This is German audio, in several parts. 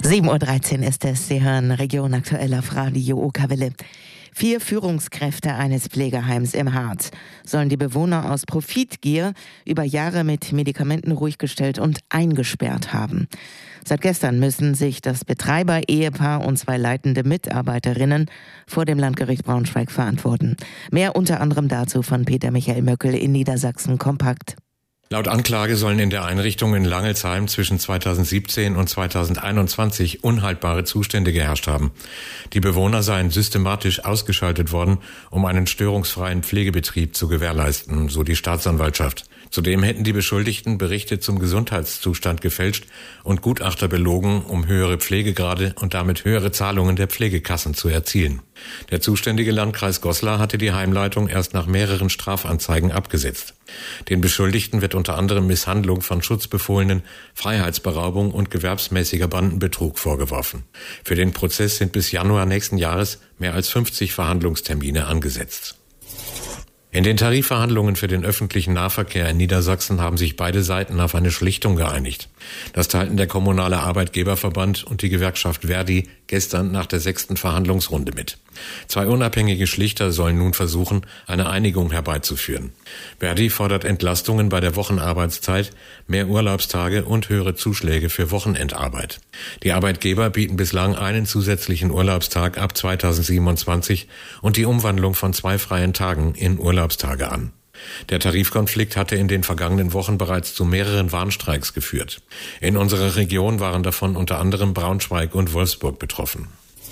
7:13 Uhr ist es. Sie hören Region aktuell auf Radio Okawelle. 4 Führungskräfte eines Pflegeheims im Harz sollen die Bewohner aus Profitgier über Jahre mit Medikamenten ruhig gestellt und eingesperrt haben. Seit gestern müssen sich das Betreiber-Ehepaar und 2 leitende Mitarbeiterinnen vor dem Landgericht Braunschweig verantworten. Mehr unter anderem dazu von Peter Michael Möckel in Niedersachsen kompakt. Laut Anklage sollen in der Einrichtung in Langelsheim zwischen 2017 und 2021 unhaltbare Zustände geherrscht haben. Die Bewohner seien systematisch ausgeschaltet worden, um einen störungsfreien Pflegebetrieb zu gewährleisten, so die Staatsanwaltschaft. Zudem hätten die Beschuldigten Berichte zum Gesundheitszustand gefälscht und Gutachter belogen, um höhere Pflegegrade und damit höhere Zahlungen der Pflegekassen zu erzielen. Der zuständige Landkreis Goslar hatte die Heimleitung erst nach mehreren Strafanzeigen abgesetzt. Den Beschuldigten wird unter anderem Misshandlung von Schutzbefohlenen, Freiheitsberaubung und gewerbsmäßiger Bandenbetrug vorgeworfen. Für den Prozess sind bis Januar nächsten Jahres mehr als 50 Verhandlungstermine angesetzt. In den Tarifverhandlungen für den öffentlichen Nahverkehr in Niedersachsen haben sich beide Seiten auf eine Schlichtung geeinigt. Das teilten der Kommunale Arbeitgeberverband und die Gewerkschaft Verdi gestern nach der 6. Verhandlungsrunde mit. 2 unabhängige Schlichter sollen nun versuchen, eine Einigung herbeizuführen. Verdi fordert Entlastungen bei der Wochenarbeitszeit, mehr Urlaubstage und höhere Zuschläge für Wochenendarbeit. Die Arbeitgeber bieten bislang einen zusätzlichen Urlaubstag ab 2027 und die Umwandlung von 2 freien Tagen in Urlaubstage an. Der Tarifkonflikt hatte in den vergangenen Wochen bereits zu mehreren Warnstreiks geführt. In unserer Region waren davon unter anderem Braunschweig und Wolfsburg betroffen.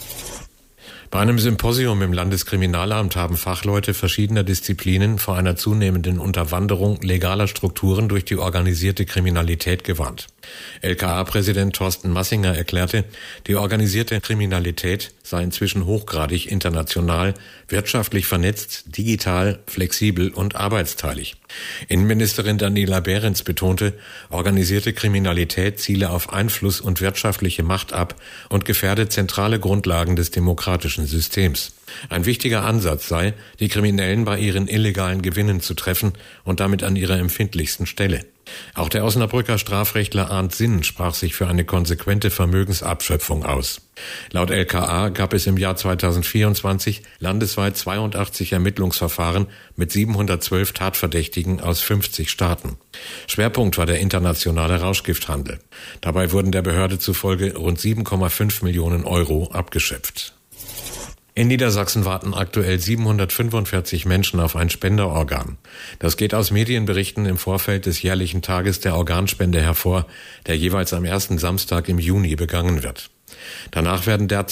Bei einem Symposium im Landeskriminalamt haben Fachleute verschiedener Disziplinen vor einer zunehmenden Unterwanderung legaler Strukturen durch die organisierte Kriminalität gewarnt. LKA-Präsident Thorsten Massinger erklärte, die organisierte Kriminalität sei inzwischen hochgradig international, wirtschaftlich vernetzt, digital, flexibel und arbeitsteilig. Innenministerin Daniela Behrens betonte, organisierte Kriminalität ziele auf Einfluss und wirtschaftliche Macht ab und gefährde zentrale Grundlagen des demokratischen Systems. Ein wichtiger Ansatz sei, die Kriminellen bei ihren illegalen Gewinnen zu treffen und damit an ihrer empfindlichsten Stelle. Auch der Osnabrücker Strafrechtler Arndt Sinn sprach sich für eine konsequente Vermögensabschöpfung aus. Laut LKA gab es im Jahr 2024 landesweit 82 Ermittlungsverfahren mit 712 Tatverdächtigen aus 50 Staaten. Schwerpunkt war der internationale Rauschgifthandel. Dabei wurden der Behörde zufolge rund 7,5 Millionen Euro abgeschöpft. In Niedersachsen warten aktuell 745 Menschen auf ein Spenderorgan. Das geht aus Medienberichten im Vorfeld des jährlichen Tages der Organspende hervor, der jeweils am ersten Samstag im Juni begangen wird. Danach werden derzeit